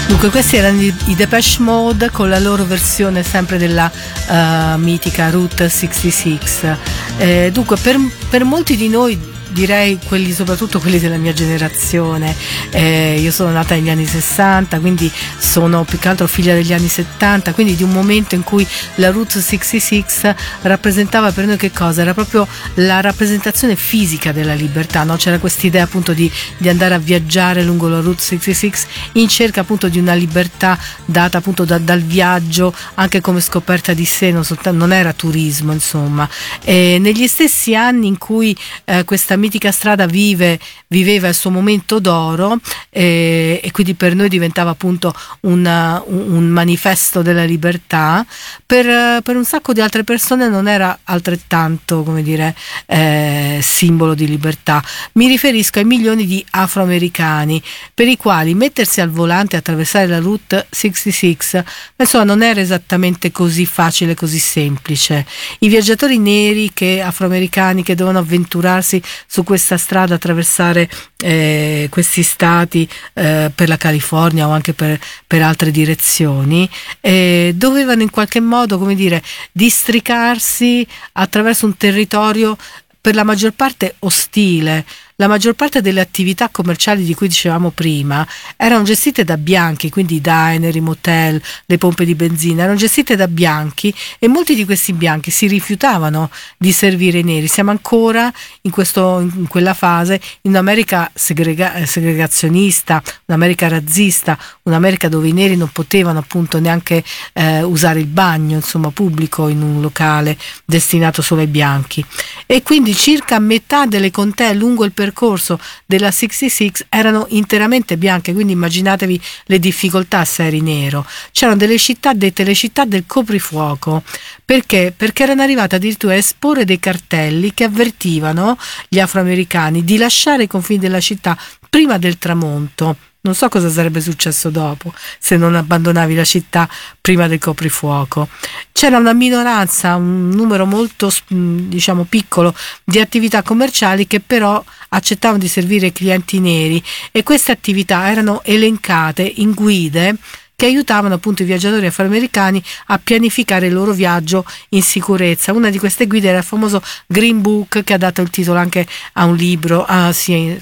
Dunque, questi erano i Depeche Mode con la loro versione sempre della mitica Route 66. Dunque, per molti di noi, direi soprattutto quelli della mia generazione, io sono nata negli anni 60, quindi sono più che altro figlia degli anni 70, quindi di un momento in cui la Route 66 rappresentava per noi che cosa? Era proprio la rappresentazione fisica della libertà, no? C'era questa idea appunto di andare a viaggiare lungo la Route 66 in cerca appunto di una libertà data appunto dal viaggio, anche come scoperta di sé, non era turismo, insomma. Negli stessi anni in cui questa mitica strada viveva il suo momento d'oro, e quindi per noi diventava appunto un manifesto della libertà, per un sacco di altre persone non era altrettanto, come dire, simbolo di libertà. Mi riferisco ai milioni di afroamericani per i quali mettersi al volante e attraversare la Route 66 insomma non era esattamente così facile, così semplice. I viaggiatori neri afroamericani che dovevano avventurarsi su questa strada, attraversare questi stati per la California o anche per altre direzioni, dovevano in qualche modo, come dire, districarsi attraverso un territorio per la maggior parte ostile. La maggior parte delle attività commerciali di cui dicevamo prima erano gestite da bianchi, quindi i diner, i motel, le pompe di benzina erano gestite da bianchi, e molti di questi bianchi si rifiutavano di servire i neri. Siamo ancora in quella fase, in un'America segregazionista, un'America razzista, un'America dove i neri non potevano appunto neanche usare il bagno, insomma, pubblico in un locale destinato solo ai bianchi. E quindi circa metà delle contee lungo il percorso della 66 erano interamente bianche, quindi immaginatevi le difficoltà se eri nero. C'erano delle città dette le città del coprifuoco. Perché? Perché erano arrivate addirittura a esporre dei cartelli che avvertivano gli afroamericani di lasciare i confini della città prima del tramonto. Non so cosa sarebbe successo dopo se non abbandonavi la città prima del coprifuoco. C'era una minoranza, un numero molto diciamo piccolo di attività commerciali che però accettavano di servire i clienti neri, e queste attività erano elencate in guide che aiutavano appunto i viaggiatori afroamericani a pianificare il loro viaggio in sicurezza. Una di queste guide era il famoso Green Book, che ha dato il titolo anche a un libro, a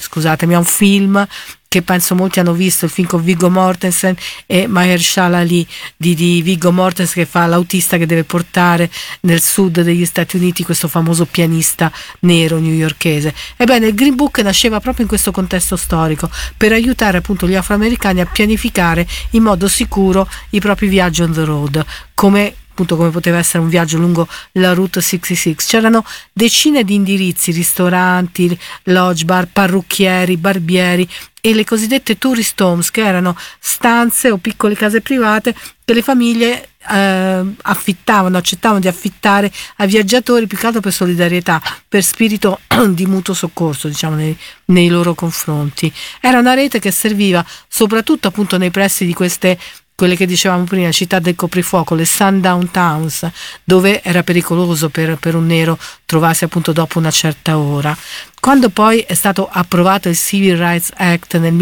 un film che penso molti hanno visto, il film con Viggo Mortensen e Mahershala Ali, di Viggo Mortensen, che fa l'autista che deve portare nel sud degli Stati Uniti questo famoso pianista nero newyorkese. Ebbene, il Green Book nasceva proprio in questo contesto storico, per aiutare appunto gli afroamericani a pianificare in modo sicuro i propri viaggi on the road, come poteva essere un viaggio lungo la Route 66. C'erano decine di indirizzi, ristoranti, lodge bar, parrucchieri, barbieri e le cosiddette tourist homes, che erano stanze o piccole case private che le famiglie accettavano di affittare ai viaggiatori, più che altro per solidarietà, per spirito di mutuo soccorso, diciamo, nei loro confronti. Era una rete che serviva soprattutto appunto nei pressi di quelle che dicevamo prima, città del coprifuoco, le sundown towns, dove era pericoloso per un nero trovarsi appunto dopo una certa ora. Quando poi è stato approvato il Civil Rights Act nel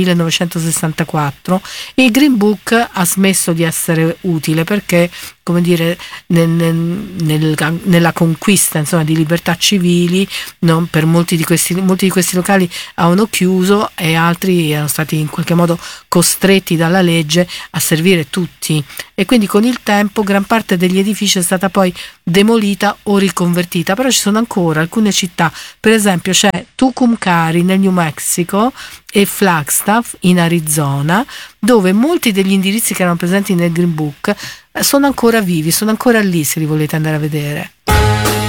1964, il Green Book ha smesso di essere utile, perché, come dire, nella conquista, insomma, di libertà civili, no, per molti di questi locali avevano chiuso, e altri erano stati in qualche modo costretti dalla legge a servire tutti, e quindi con il tempo gran parte degli edifici è stata poi demolita o riconvertita. Però ci sono ancora alcune città, per esempio c'è Tucumcari nel New Mexico e Flagstaff in Arizona, dove molti degli indirizzi che erano presenti nel Green Book sono ancora vivi, sono ancora lì se li volete andare a vedere.